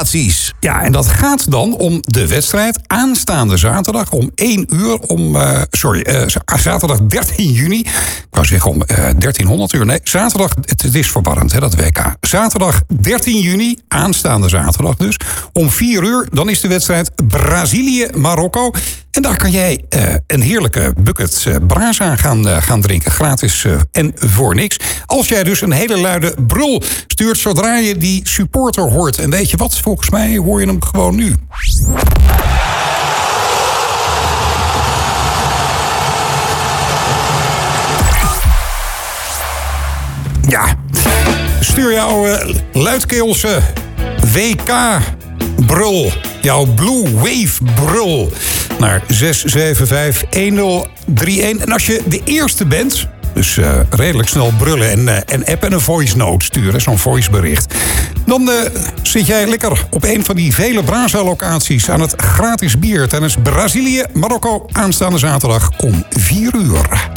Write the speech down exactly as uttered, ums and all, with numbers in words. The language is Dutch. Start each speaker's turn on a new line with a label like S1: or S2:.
S1: Ja, en dat gaat dan om de wedstrijd aanstaande zaterdag om één uur. Om, uh, sorry, uh, zaterdag dertien juni. Ik wou zeggen om uh, dertienhonderd uur. Nee, zaterdag, het, het is verwarrend, hè, dat W K. Zaterdag dertien juni, aanstaande zaterdag dus. Om vier uur, dan is de wedstrijd Brazilië-Marokko. En daar kan jij uh, een heerlijke bucket uh, Brasa gaan, uh, gaan drinken. Gratis uh, en voor niks. Als jij dus een hele luide brul stuurt zodra je die supporter hoort. En weet je wat, volgens mij hoor je hem gewoon nu. Ja, stuur jouw uh, luidkeelse W K-brul, jouw Blue Wave brul naar zes zeven vijf een nul drie een. En als je de eerste bent, dus uh, redelijk snel brullen en, uh, en app en een voice note sturen, zo'n voicebericht, dan uh, zit jij lekker op een van die vele Brasa-locaties aan het gratis bier tijdens Brazilië-Marokko aanstaande zaterdag om vier uur.